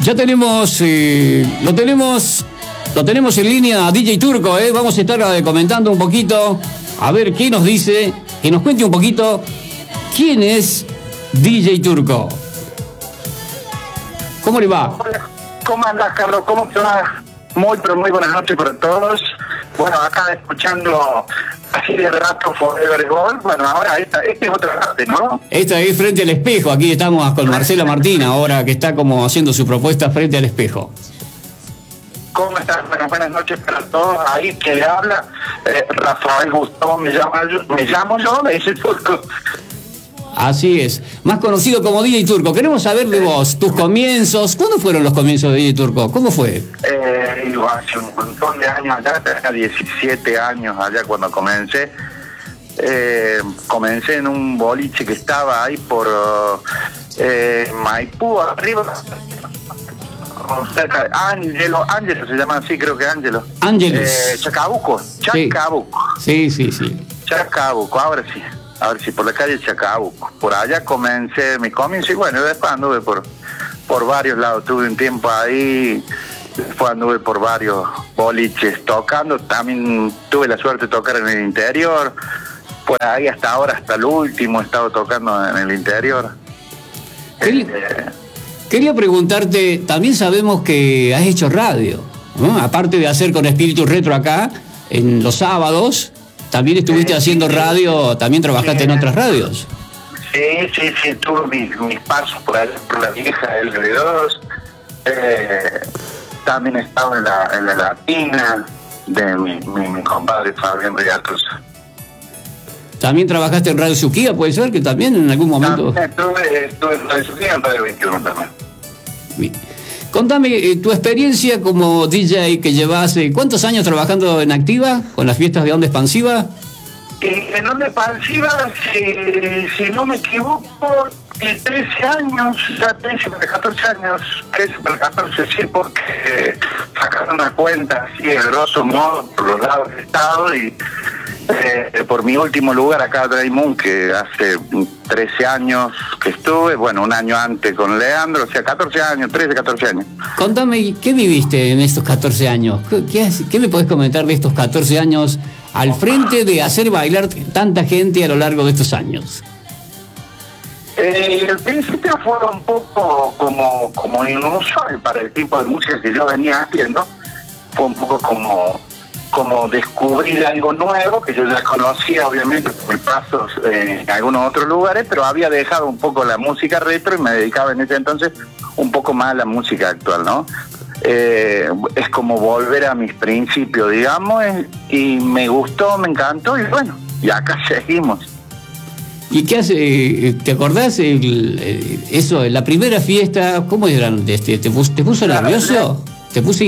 Ya tenemos, lo tenemos en línea a DJ Turco, Vamos a estar comentando un poquito, a ver qué nos dice, que nos cuente un poquito quién es DJ Turco. ¿Cómo le va? ¿Cómo andás, Carlos? ¿Cómo te va? Muy, pero muy buenas noches para todos. Bueno, acá escuchando así de rato Forever Gold. Bueno, ahora este es otra parte, ¿no? Esta es Frente al Espejo. Aquí estamos con Marcela Martín, ahora que está como haciendo su propuesta Frente al Espejo. ¿Cómo estás? Bueno, buenas noches para todos. Ahí que le habla Rafael Gustavo, me llamo yo, me dice Turco. Así es, más conocido como DJ Turco. Queremos saber de vos, tus comienzos. ¿Cuándo fueron los comienzos de DJ Turco? ¿Cómo fue? Hace un montón de años allá, tenía 17 años allá cuando comencé. Comencé en un boliche que estaba ahí por Maipú, arriba. Cerca de Ángelo se llama así, creo que Ángelo. Ángeles. Chacabuco. Sí. Chacabuco, ahora sí, por la calle Chacabuco. Por allá comencé mi comienzo y bueno, después anduve por varios lados. Tuve un tiempo ahí, después anduve por varios boliches tocando. También tuve la suerte de tocar en el interior. Por ahí hasta ahora, hasta el último, he estado tocando en el interior. Quería preguntarte, también sabemos que has hecho radio, ¿no? Aparte de hacer con Espíritu Retro acá, en los sábados, también estuviste haciendo radio, también trabajaste en otras radios. Sí, tuve mis pasos por allá, por la vieja LB2, también he estado en la Latina, de mi compadre Fabián Riatos. ¿También trabajaste en Radio Suquía, puede ser, que también en algún momento? Estuve en Radio Suquía, en Radio 21 también. Bien. Contame tu experiencia como DJ que llevas, ¿cuántos años trabajando en activa con las fiestas de Onda Expansiva? En Onda Expansiva, si no me equivoco, 13 años, ya 13 para 14 años, 13 para 14, sí, porque sacaron una cuenta así de grosso modo por los lados del estado y por mi último lugar acá en Draymond, que hace 13 años que estuve, bueno, un año antes con Leandro, o sea, 14 años, 13, 14 años. Contame, ¿qué viviste en estos 14 años? ¿Qué me podés comentar de estos 14 años al frente de hacer bailar tanta gente a lo largo de estos años? El principio fue un poco como inusual para el tipo de música que yo venía haciendo. Fue un poco como descubrir algo nuevo, que yo ya conocía obviamente por mis pasos en algunos otros lugares, pero había dejado un poco la música retro y me dedicaba en ese entonces un poco más a la música actual, ¿no? Es como volver a mis principios, digamos, y me gustó, me encantó, y bueno, y acá seguimos. ¿Y qué hace? ¿Te acordás eso, la primera fiesta? ¿Cómo eran? ¿Te puso nervioso? ¿Te puso?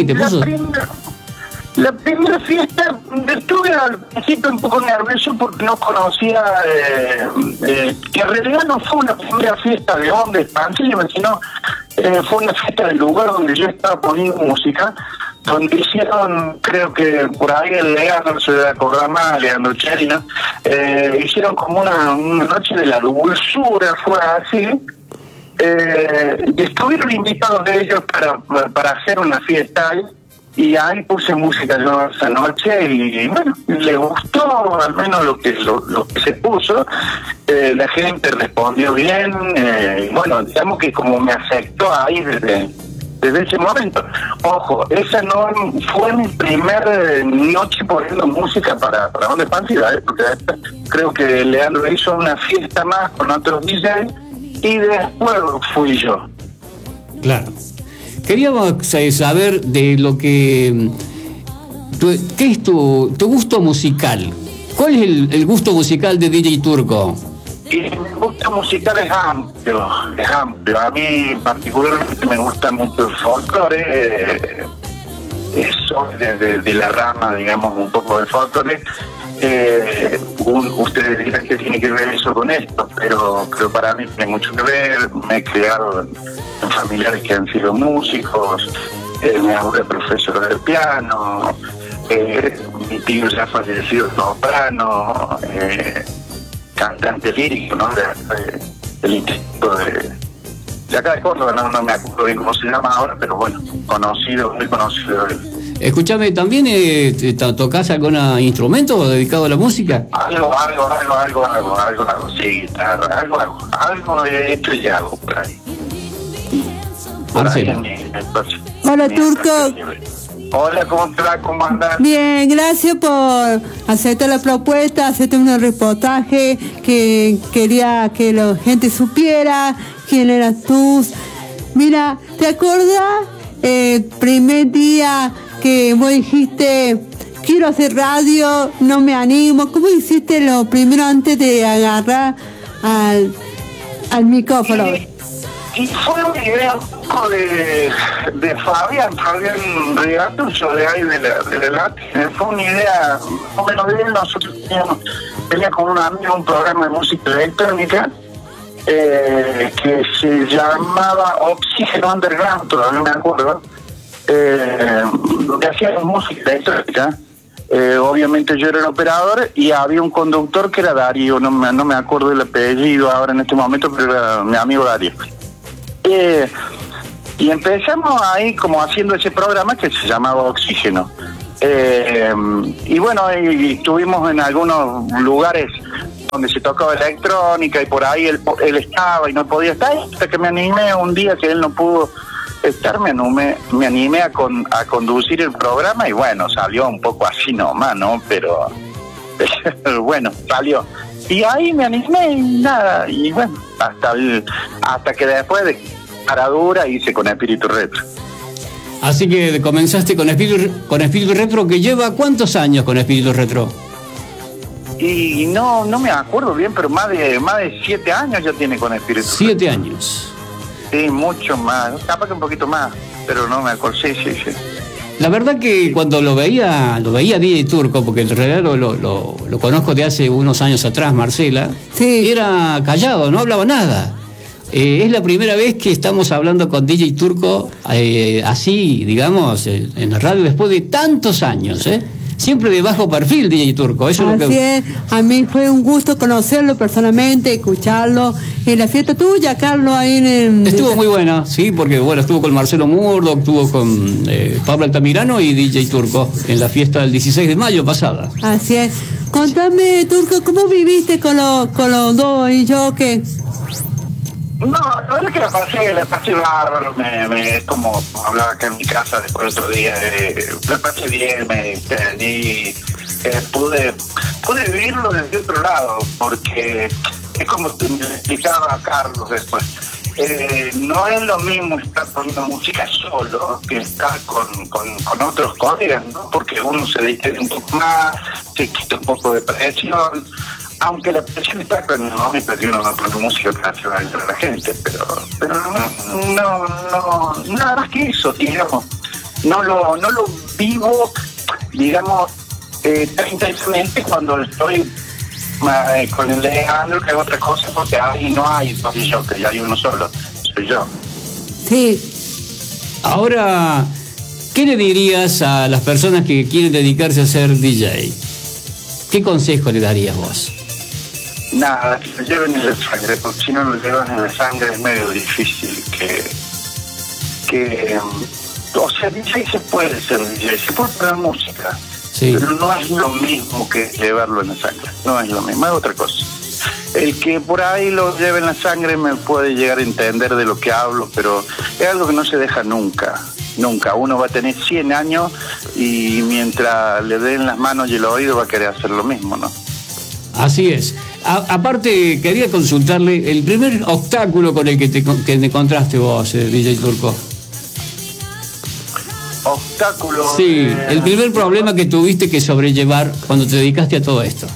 La primera fiesta estuve al principio un poco nervioso porque no conocía, que en realidad no fue una primera fiesta de Onda Expansiva, sino fue una fiesta del lugar donde yo estaba poniendo música, donde hicieron, creo que por ahí el Leandro se debe acordar más, Leandro Cherina, hicieron como una noche de la dulzura, fue así. Estuvieron invitados de ellos para hacer una fiesta ahí. Y ahí puse música yo esa noche y bueno, le gustó al menos lo que se puso. La gente respondió bien, bueno, digamos que como me aceptó ahí desde ese momento. Ojo, esa no fue mi primer noche poniendo música para Onda Expansiva, porque creo que Leandro hizo una fiesta más con otros DJs y después fui yo. Claro. Queríamos saber de lo que... ¿Qué es tu gusto musical? ¿Cuál es el gusto musical de DJ Turco? Y mi gusto musical es amplio. A mí particularmente me gusta mucho el folclore. Eso de la rama, digamos, un poco del folclore. Ustedes dirán que tiene que ver eso con esto, pero para mí tiene mucho que ver. Me he criado en familiares que han sido músicos, mi abuela profesora de piano, mi tío ya fallecido soprano, cantante lírico, ¿no? Del Instituto de acá de Córdoba, no me acuerdo bien cómo se llama ahora, pero bueno, conocido, muy conocido. Escúchame, ¿también tocás algún instrumento dedicado a la música? Algo, sí, guitarra, algo de esto y hago por ahí. Marcelo. Hola, Turco. Hola, ¿cómo te va? ¿Cómo andas? Bien, gracias por aceptar la propuesta, hacerte un reportaje que quería que la gente supiera quién eras tú. Mira, ¿te acordás el primer día que vos dijiste, quiero hacer radio, no me animo? ¿Cómo hiciste lo primero antes de agarrar al micrófono? Y fue una idea un poco de Fabián Rigatullo, de ahí de la Latina. Fue una idea, más o menos de él. Nosotros tenía con un amigo un programa de música electrónica que se llamaba Oxígeno Underground, todavía me acuerdo, donde hacíamos música electrónica. Obviamente yo era el operador y había un conductor que era Darío, no me acuerdo el apellido ahora en este momento, pero era mi amigo Darío. Y empezamos ahí como haciendo ese programa que se llamaba Oxígeno. Y bueno, y estuvimos en algunos lugares donde se tocaba electrónica y por ahí él estaba y no podía estar, hasta que me animé un día que él no pudo estar, me animé a conducir el programa y bueno, salió un poco así nomás, ¿no? Pero bueno, salió. Y ahí me animé y nada, y bueno, hasta que después de paradura hice con Espíritu Retro. Así que comenzaste con Espíritu Retro, que lleva ¿cuántos años con Espíritu Retro? Y no me acuerdo bien, pero más de 7 años ya tiene con Espíritu Retro. 7 años. Sí, mucho más, capaz que un poquito más, pero no me acuerdo, sí. La verdad que cuando lo veía DJ Turco, porque en realidad lo conozco de hace unos años atrás, Marcela, sí, era callado, no hablaba nada. Es la primera vez que estamos hablando con DJ Turco así, digamos, en la radio después de tantos años, siempre de bajo perfil DJ Turco. Eso así es, lo que... A mí fue un gusto conocerlo personalmente, escucharlo en la fiesta tuya, Carlos, ahí en... Estuvo muy buena, sí, porque bueno, estuvo con Marcelo Murdo, estuvo con Pablo Altamirano y DJ Turco en la fiesta del 16 de mayo pasada. Así es. Contame, Turco, ¿cómo viviste con los dos y yo que... No, la verdad que la pasé bárbaro, me como hablaba acá en mi casa después del otro día, la pasé bien, me entendí, pude vivirlo desde otro lado, porque es como te me explicaba Carlos después, no es lo mismo estar poniendo música solo que estar con otros colegas, ¿no? Porque uno se distrae un poco más, se quita un poco de presión. Aunque la presión está con el momento que uno no pone música para hacer adentro de la gente, pero no, nada más que eso, digamos. No lo vivo, digamos, tan intensamente cuando estoy con el Alejandro, que hago otra cosa, porque ahí no hay yo, que ya hay uno solo, soy yo. Sí. Ahora, ¿qué le dirías a las personas que quieren dedicarse a ser DJ? ¿Qué consejo le darías vos? Nada, que lo lleven en la sangre, porque si no lo llevan en la sangre es medio difícil o sea, DJ se puede ser DJ, se puede poner música, sí, pero no es lo mismo que llevarlo en la sangre, no es lo mismo, es otra cosa. El que por ahí lo lleve en la sangre me puede llegar a entender de lo que hablo, pero es algo que no se deja nunca. Uno va a tener 100 años y mientras le den las manos y el oído va a querer hacer lo mismo, ¿no? Así es. Aparte, quería consultarle el primer obstáculo con el que te encontraste vos, DJ Turco. ¿Obstáculo? Sí, el primer problema que tuviste que sobrellevar cuando te dedicaste a todo esto.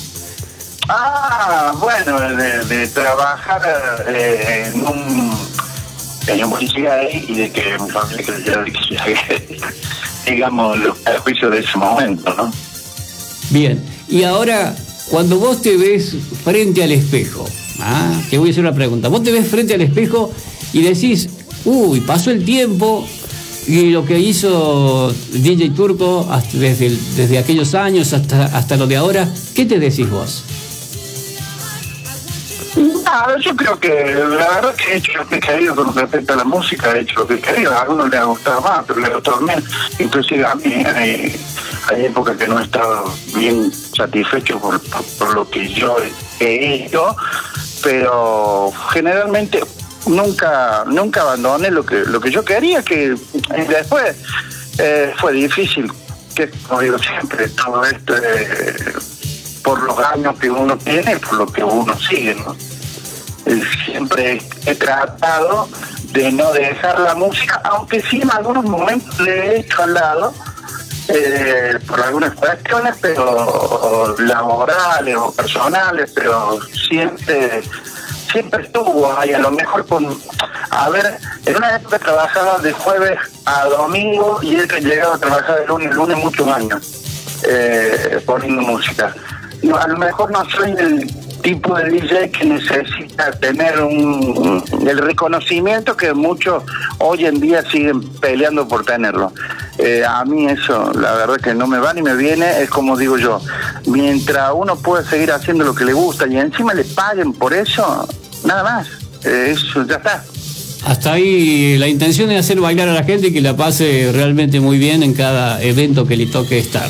Bueno, de trabajar en un policía ahí y de que mi familia creyera que digamos los perjuicios de ese momento, ¿no? Bien, y ahora, cuando vos te ves frente al espejo, te voy a hacer una pregunta, vos te ves frente al espejo y decís, pasó el tiempo y lo que hizo DJ Turco desde aquellos años hasta lo de ahora, ¿qué te decís vos? Claro, yo creo que la verdad que he hecho lo que he querido con respecto a la música, he hecho lo que he querido. A algunos les ha gustado más, pero les gustó menos. Inclusive a mí hay épocas que no he estado bien satisfecho por lo que yo he hecho, pero generalmente nunca abandoné lo que yo quería, que después fue difícil, que como digo siempre, todo esto por los años que uno tiene, por lo que uno sigue, ¿no? Siempre he tratado de no dejar la música, aunque sí en algunos momentos le he hecho al lado, por algunas cuestiones, pero laborales o personales, pero siempre estuvo ahí. A lo mejor en una época trabajaba de jueves a domingo y he llegado a trabajar de lunes muchos años poniendo música. No, a lo mejor no soy el tipo de DJ que necesita tener el reconocimiento que muchos hoy en día siguen peleando por tenerlo. A mí eso, la verdad que no me va ni me viene. Es como digo yo, mientras uno pueda seguir haciendo lo que le gusta y encima le paguen por eso, nada más, eso ya está. Hasta ahí la intención es hacer bailar a la gente y que la pase realmente muy bien en cada evento que le toque estar.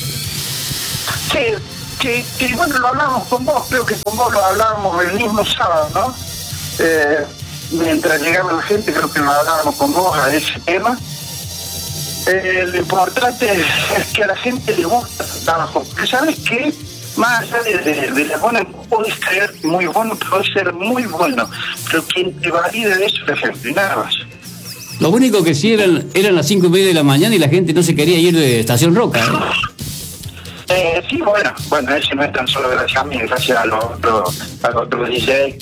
Que bueno, lo hablábamos con vos, creo que con vos lo hablábamos el mismo sábado, ¿no? Mientras llegaba la gente, creo que lo hablábamos con vos a ese tema. Lo importante es que a la gente le gusta el trabajo, porque sabes que más allá de la buena, puede ser muy bueno, puede ser muy bueno, pero quien te valide de eso es la gente, nada más. Lo único que sí eran las 5:30 de la mañana y la gente no se quería ir de Estación Roca, ¿eh? Sí, bueno, ese no es tan solo gracias a mí, gracias a los otros DJ,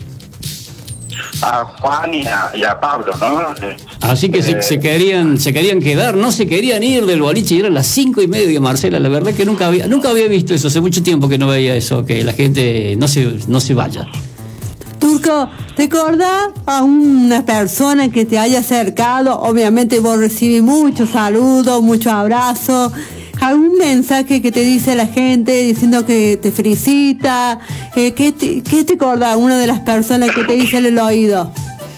a Juan y a Pablo, ¿no? Así que se querían quedar, no se querían ir del boliche y eran las 5:30, Marcela. La verdad que nunca había visto eso, hace mucho tiempo que no veía eso, que la gente no se vaya. Turco, ¿te acordás a una persona que te haya acercado? Obviamente vos recibís muchos saludos, muchos abrazos. ¿Algún mensaje que te dice la gente diciendo que te felicita? ¿Qué te acordás? Una de las personas que te dice en el oído.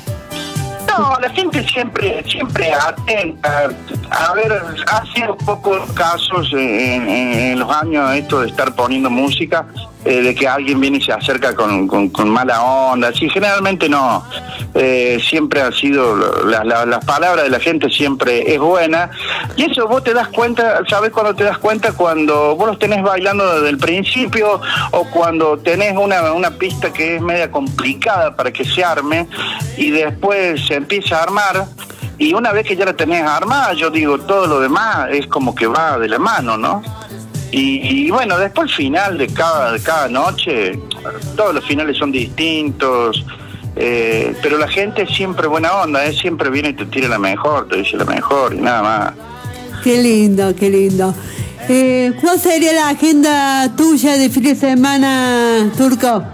No, la gente siempre atenta. A ver, ha sido pocos casos en los años esto de estar poniendo música, de que alguien viene y se acerca con mala onda. Sí, generalmente no. Siempre ha sido, las palabras de la gente siempre es buena. Y eso vos te das cuenta, ¿sabes cuándo te das cuenta? Cuando vos los tenés bailando desde el principio, o cuando tenés una pista que es media complicada para que se arme, y después se empieza a armar, y una vez que ya la tenés armada, yo digo, todo lo demás es como que va de la mano, ¿no? Y bueno, después el final de cada noche, todos los finales son distintos, pero la gente es siempre buena onda, siempre viene y te tira la mejor, te dice la mejor y nada más. Qué lindo, qué lindo. ¿Cuál sería la agenda tuya de fin de semana, Turco?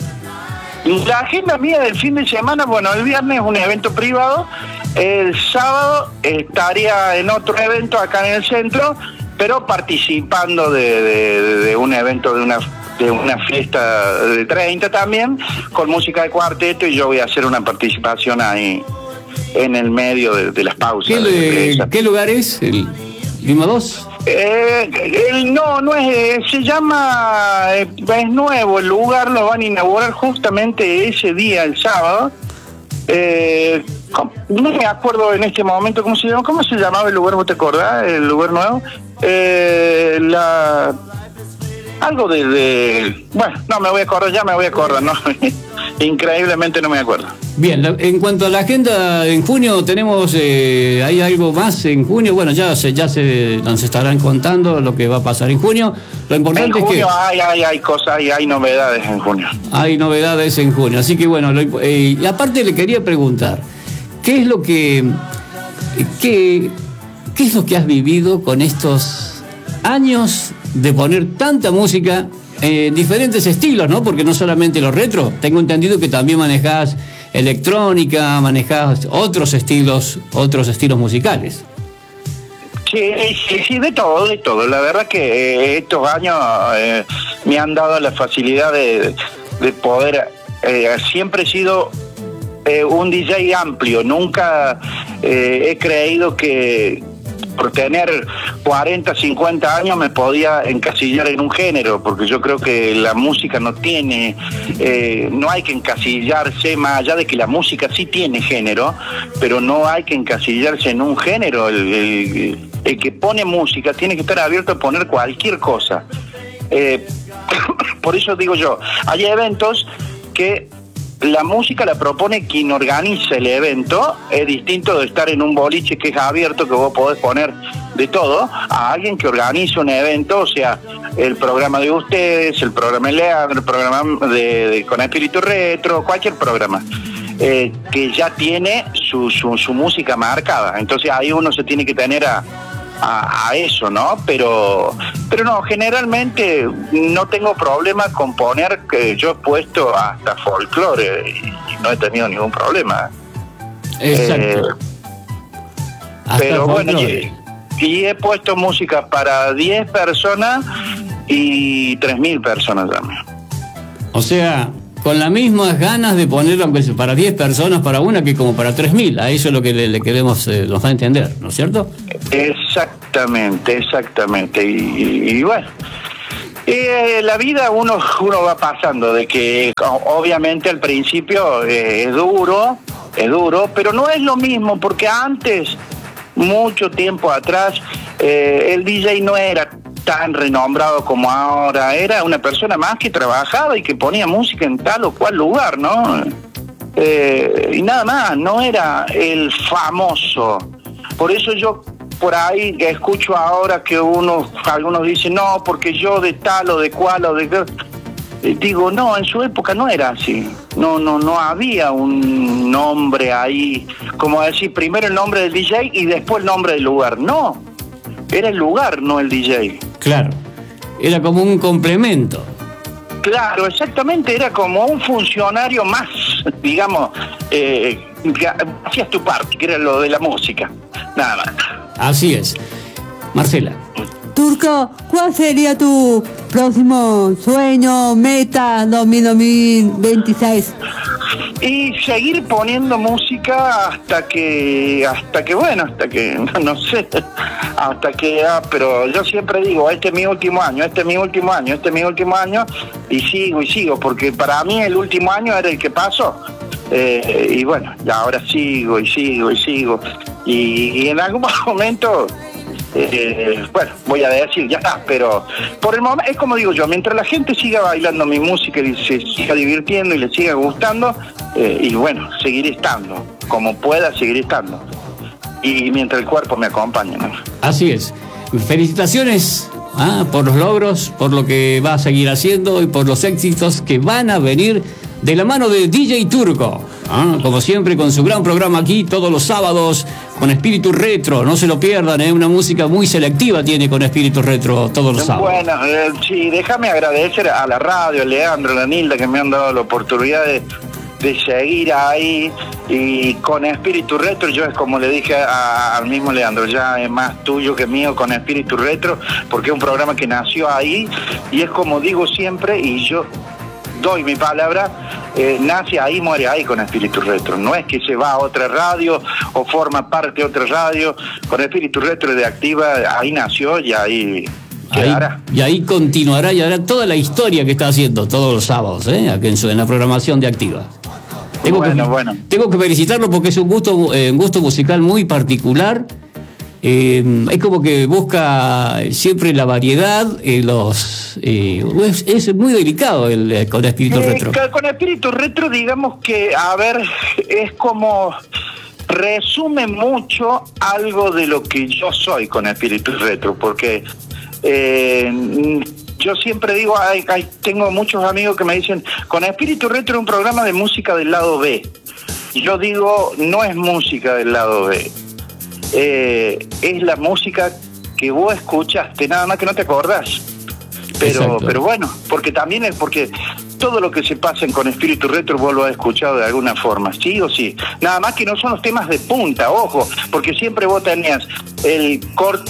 La agenda mía del fin de semana, bueno, el viernes es un evento privado, el sábado estaría en otro evento acá en el centro, pero participando de un evento, de una fiesta de 30 también, con música de cuarteto, y yo voy a hacer una participación ahí en el medio de las pausas. ¿Qué lugar es? ¿El Lima 2? No es, se llama, es nuevo el lugar, lo van a inaugurar justamente ese día, el sábado. No me acuerdo en este momento cómo se llamaba el lugar, ¿vos te acordás? El lugar nuevo. Algo bueno, no me voy a acordar, ¿no? Increíblemente no me acuerdo. Bien, en cuanto a la agenda, en junio tenemos, ¿hay algo más en junio? Bueno, ya nos estarán contando lo que va a pasar en junio. Lo importante en junio es que hay cosas, hay novedades en junio. Hay novedades en junio, así que bueno, y aparte le quería preguntar, ¿qué es lo que has vivido con estos años de poner tanta música, diferentes estilos, ¿no? Porque no solamente los retro, tengo entendido que también manejás electrónica, manejás otros estilos musicales. Sí, de todo. La verdad que estos años me han dado la facilidad de poder siempre he sido un DJ amplio, nunca he creído que por tener 40, 50 años me podía encasillar en un género, porque yo creo que la música no tiene, no hay que encasillarse, más allá de que la música sí tiene género, pero no hay que encasillarse en un género. El que pone música tiene que estar abierto a poner cualquier cosa. Por eso digo yo, hay eventos que la música la propone quien organiza el evento. Es distinto de estar en un boliche que es abierto, que vos podés poner de todo, a alguien que organiza un evento, o sea, el programa de ustedes, el programa de Leandro, el programa de Con Espíritu Retro, cualquier programa, que ya tiene su música marcada. Entonces ahí uno se tiene que tener a eso, ¿no? Pero no, generalmente no tengo problema con poner, que yo he puesto hasta folclore y no he tenido ningún problema. Exacto. Pero bueno, y he puesto música para 10 personas y 3.000 personas también. O sea, con las mismas ganas de poner, aunque sea para 10 personas, para una, que como para 3.000. A eso es lo que le queremos, nos va a entender, ¿no es cierto? Exactamente. Y bueno, la vida uno va pasando, de que obviamente al principio es duro, pero no es lo mismo, porque antes, mucho tiempo atrás, el DJ no era tan renombrado como ahora, era una persona más que trabajaba y que ponía música en tal o cual lugar, ¿no? Y nada más, no era el famoso. Por eso yo por ahí escucho ahora que algunos dicen, no, porque yo de tal o de cual o de... Digo, no, en su época no era así. No había un nombre ahí, como decir, primero el nombre del DJ y después el nombre del lugar. No, era el lugar, no el DJ. Claro, era como un complemento. Claro, exactamente, era como un funcionario más, digamos, hacías tu parte, que era lo de la música, nada más. Así es. Marcela. Turco, ¿cuál sería tu próximo sueño, meta 2026? Y seguir poniendo música hasta que no sé, pero yo siempre digo, este es mi último año, y sigo, porque para mí el último año era el que pasó, y bueno, y ahora sigo, y en algún momento, bueno, voy a decir, ya está, pero por el momento, es como digo yo, mientras la gente siga bailando mi música y se siga divirtiendo y le siga gustando, y bueno, seguiré estando, como pueda seguiré estando, y mientras el cuerpo me acompañe, ¿no? Así es. Felicitaciones por los logros, por lo que va a seguir haciendo y por los éxitos que van a venir de la mano de DJ Turco. Como siempre, con su gran programa aquí todos los sábados con Espíritu Retro. No se lo pierdan, una música muy selectiva tiene con Espíritu Retro todos los sábados. Bueno, sí, déjame agradecer a la radio, a Leandro, a la Nilda, que me han dado la oportunidad de seguir ahí, y con Espíritu Retro, yo es como le dije al mismo Leandro, ya es más tuyo que mío con Espíritu Retro, porque es un programa que nació ahí, y es como digo siempre, y yo doy mi palabra, nace ahí, muere ahí con Espíritu Retro. No es que se va a otra radio o forma parte de otra radio. Con Espíritu Retro de Activa, ahí nació y ahí quedará. Y ahí continuará y hará toda la historia que está haciendo todos los sábados, aquí en la programación de Activa. Tengo que felicitarlo porque es un gusto musical muy particular. Es como que busca siempre la variedad, es muy delicado con Espíritu Retro. Con Espíritu Retro, digamos que, es como resume mucho algo de lo que yo soy con Espíritu Retro, porque yo siempre digo, tengo muchos amigos que me dicen, con Espíritu Retro es un programa de música del lado B. Y yo digo, no es música del lado B. Es la música que vos escuchaste, nada más que no te acordás. Pero bueno, porque también es porque todo lo que se pasa con Espíritu Retro vos lo has escuchado de alguna forma, sí o sí. Nada más que no son los temas de punta, ojo, porque siempre vos tenías el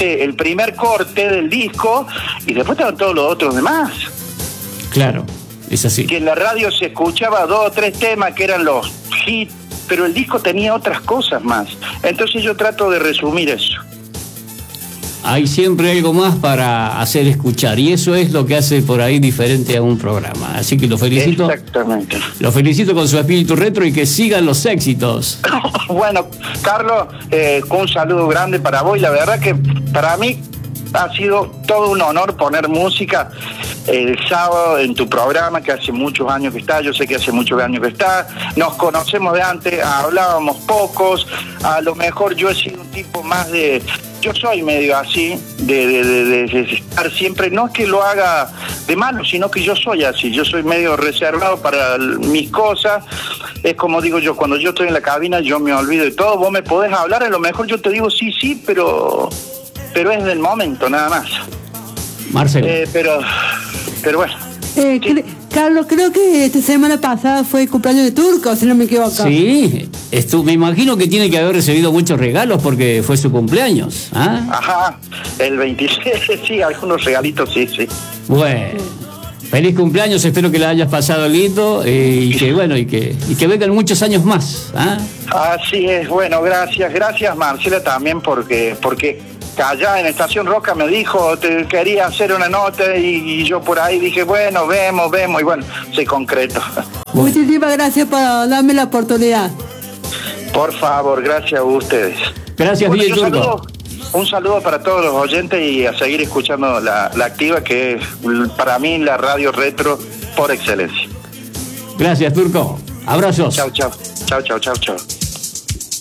primer corte del disco y después estaban todos los otros demás. Claro, Es así. Que en la radio se escuchaba 2 o 3 temas que eran los hits, pero el disco tenía otras cosas más. Entonces yo trato de resumir eso. Hay siempre algo más para hacer escuchar y eso es lo que hace por ahí diferente a un programa. Así que lo felicito. Exactamente. Lo felicito con su espíritu retro y que sigan los éxitos. Bueno, Carlos, un saludo grande para vos. Y la verdad que para mí ha sido todo un honor poner música el sábado en tu programa, que hace muchos años que está. Yo sé que hace muchos años que está. Nos conocemos de antes, hablábamos pocos. A lo mejor yo he sido un tipo más de... Yo soy medio así, de estar siempre, no es que lo haga de malo, sino que yo soy así, yo soy medio reservado para mis cosas. Es como digo yo, cuando yo estoy en la cabina yo me olvido de todo. Vos me podés hablar, a lo mejor yo te digo sí, pero es del momento nada más. Marcelo. Pero bueno. Sí. Carlos, creo que esta semana pasada fue el cumpleaños de Turco, si no me equivoco. Sí, me imagino que tiene que haber recibido muchos regalos porque fue su cumpleaños. ¿Ah? Ajá, el 26, sí, algunos regalitos, sí. Bueno, feliz cumpleaños, espero que la hayas pasado lindo y que vengan muchos años más. ¿Ah? Así es, bueno, gracias Marcela también porque allá en Estación Roca me dijo, te quería hacer una nota y yo por ahí dije, bueno, vemos y bueno, se concretó. Muchísimas gracias por darme la oportunidad. Por favor, gracias a ustedes. Gracias, bueno, DJ Turco. Un saludo para todos los oyentes y a seguir escuchando la Activa, que es para mí la radio retro por excelencia. Gracias, Turco. Abrazos. Chau.